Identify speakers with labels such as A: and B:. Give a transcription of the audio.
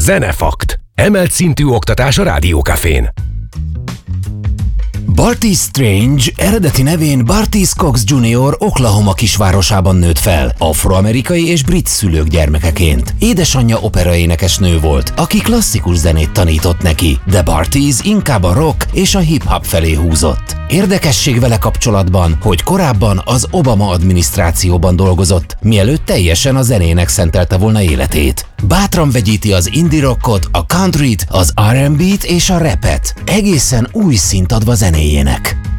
A: Zenefakt. Emelt szintű oktatás a Rádiókafén.
B: Bartees Strange eredeti nevén Bartees Cox Jr. Oklahoma kisvárosában nőtt fel, afroamerikai és brit szülők gyermekeként. Édesanyja operaénekesnő volt, aki klasszikus zenét tanított neki, de Bartees inkább a rock és a hip-hop felé húzott. Érdekesség vele kapcsolatban, hogy korábban az Obama adminisztrációban dolgozott, mielőtt teljesen a zenének szentelte volna életét. Bátran vegyíti az indie rockot, a countryt, az R&B-t és a rapet, egészen új szint adva zenéjének.